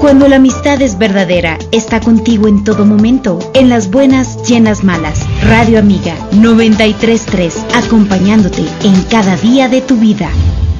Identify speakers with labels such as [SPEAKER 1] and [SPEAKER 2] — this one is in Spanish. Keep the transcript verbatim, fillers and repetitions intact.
[SPEAKER 1] Cuando la amistad es verdadera, está contigo en todo momento, en las buenas y en las malas. Radio Amiga noventa y tres punto tres, acompañándote en cada día de tu vida.